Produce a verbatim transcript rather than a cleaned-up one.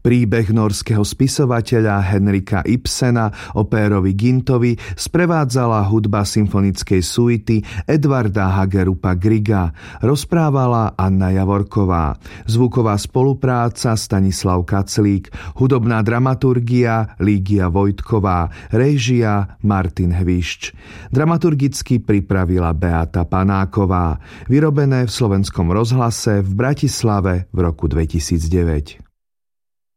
Príbeh norského spisovateľa Henrika Ibsena o Pérovi Gintovi sprevádzala hudba symfonickej suity Edvarda Hagerupa Grigga. Rozprávala Anna Javorková. Zvuková spolupráca Stanislav Kaclík. Hudobná dramaturgia Lígia Vojtková. Réžia Martin Hvišč. Dramaturgicky pripravila Beata Panáková. Vyrobené v Slovenskom rozhlase v Bratislave v roku dvetisícdeväť.